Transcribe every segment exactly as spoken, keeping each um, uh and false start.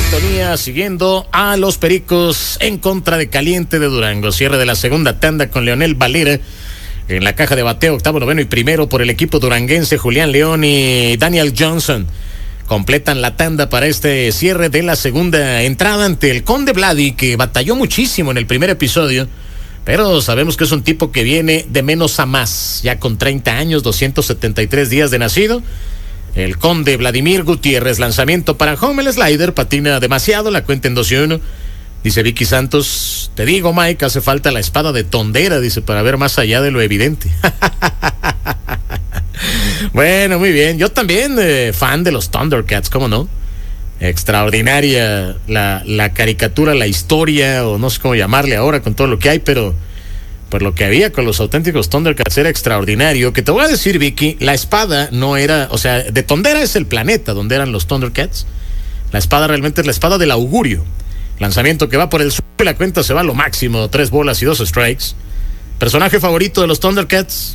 sintonía siguiendo a los Pericos en contra de Caliente de Durango. Cierre de la segunda tanda con Leonel Valera en la caja de bateo, octavo, noveno y primero por el equipo duranguense. Julián León y Daniel Johnson completan la tanda para este cierre de la segunda entrada ante el Conde Vladi, que batalló muchísimo en el primer episodio, pero sabemos que es un tipo que viene de menos a más, ya con treinta años, doscientos setenta y tres días de nacido. El Conde Vladimir Gutiérrez, lanzamiento para home, el slider patina demasiado, la cuenta en dos y uno. Dice Vicky Santos, te digo, Mike, hace falta la espada de Tondera, dice, para ver más allá de lo evidente. Bueno, muy bien. Yo también, eh, fan de los Thundercats, ¿cómo no? Extraordinaria la, la caricatura, la historia, o no sé cómo llamarle ahora con todo lo que hay, pero pues lo que había con los auténticos Thundercats era extraordinario. Que te voy a decir, Vicky, la espada no era, o sea, de Tondera es el planeta donde eran los Thundercats. La espada realmente es la espada del augurio. Lanzamiento que va por el sur y la cuenta se va a lo máximo, tres bolas y dos strikes. Personaje favorito de los Thundercats,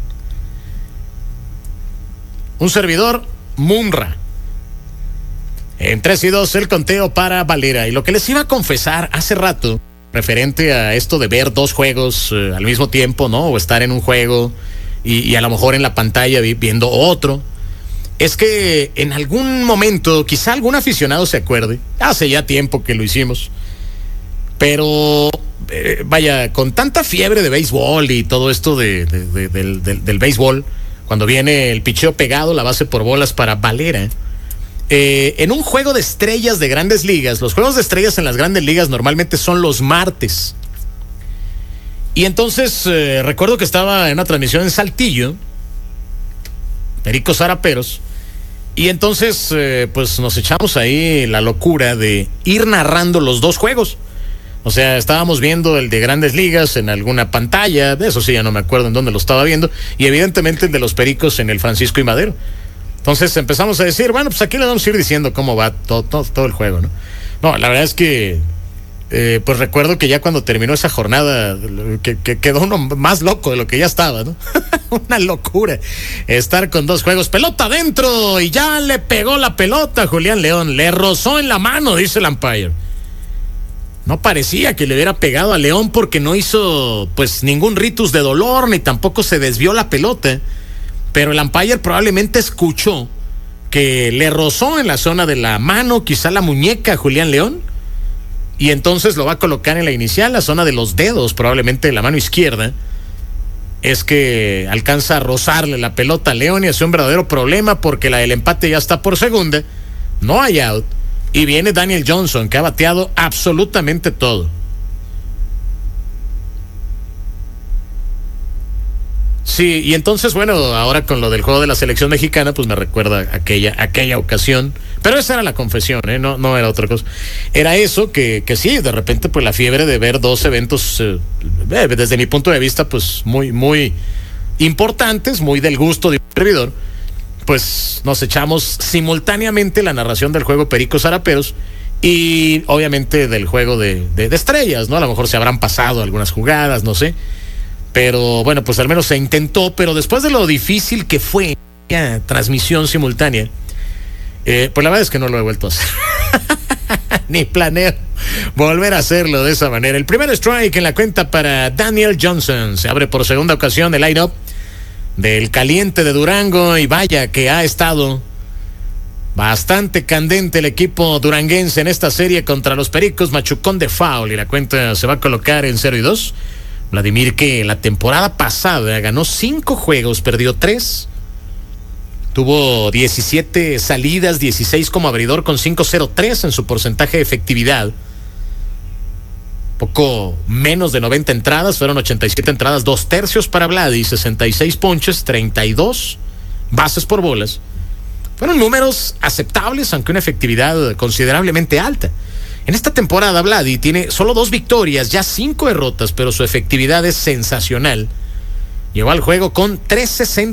un servidor, Munra. En tres y dos el conteo para Valera. Y lo que les iba a confesar hace rato, referente a esto de ver dos juegos eh, al mismo tiempo, ¿no? O estar en un juego y, y a lo mejor en la pantalla vi, viendo otro, es que en algún momento, quizá algún aficionado se acuerde, hace ya tiempo que lo hicimos, pero eh, vaya, con tanta fiebre de béisbol y todo esto de, de, de, del, del, del béisbol, cuando viene el picheo pegado, la base por bolas para Valera, eh, en un juego de estrellas de Grandes Ligas, los juegos de estrellas en las Grandes Ligas normalmente son los martes. Y entonces eh, recuerdo que estaba en una transmisión en Saltillo, Pericos Zaraperos, y entonces eh, pues nos echamos ahí la locura de ir narrando los dos juegos. O sea, estábamos viendo el de Grandes Ligas en alguna pantalla, de eso sí ya no me acuerdo en dónde lo estaba viendo, y evidentemente el de los Pericos en el Francisco y Madero. Entonces empezamos a decir, bueno, pues aquí le vamos a ir diciendo cómo va todo, todo, todo el juego, ¿no? No, la verdad es que eh, pues recuerdo que ya cuando terminó esa jornada, que, que quedó uno más loco de lo que ya estaba, ¿no? Una locura estar con dos juegos, pelota adentro, y ya le pegó la pelota a Julián León, le rozó en la mano, dice el umpire. No parecía que le hubiera pegado a León porque no hizo pues ningún ritus de dolor, ni tampoco se desvió la pelota, pero el umpire probablemente escuchó que le rozó en la zona de la mano, quizá la muñeca a Julián León, y entonces lo va a colocar en la inicial, la zona de los dedos, probablemente de la mano izquierda. Es que alcanza a rozarle la pelota a León y hace un verdadero problema porque la del empate ya está por segunda, no hay out, y viene Daniel Johnson, que ha bateado absolutamente todo. Sí, y entonces, bueno, ahora con lo del juego de la selección mexicana, pues me recuerda aquella, aquella ocasión. Pero esa era la confesión, ¿eh? No, no era otra cosa. Era eso, que, que sí, de repente, pues la fiebre de ver dos eventos, eh, desde mi punto de vista, pues muy, muy importantes, muy del gusto de un servidor, pues nos echamos simultáneamente la narración del juego Pericos Zaraperos y obviamente del juego de, de, de estrellas, ¿no? A lo mejor se habrán pasado algunas jugadas, no sé. Pero bueno, pues al menos se intentó, pero después de lo difícil que fue la transmisión simultánea, eh, pues la verdad es que no lo he vuelto a hacer. Ni planeo volver a hacerlo de esa manera. El primer strike en la cuenta para Daniel Johnson. Se abre por segunda ocasión el line-up del Caliente de Durango, y vaya que ha estado bastante candente el equipo duranguense en esta serie contra los Pericos. Machucón de foul y la cuenta se va a colocar en cero y dos. Vladimir, que la temporada pasada ganó cinco juegos, perdió tres, tuvo diecisiete salidas, dieciséis como abridor con cinco cero tres en su porcentaje de efectividad. Poco menos de noventa entradas, fueron ochenta y siete entradas, dos tercios para Vladi, sesenta y seis ponches, treinta y dos bases por bolas. Fueron números aceptables, aunque una efectividad considerablemente alta. En esta temporada, Vladi tiene solo dos victorias, ya cinco derrotas, pero su efectividad es sensacional. Llegó al juego con tres sesenta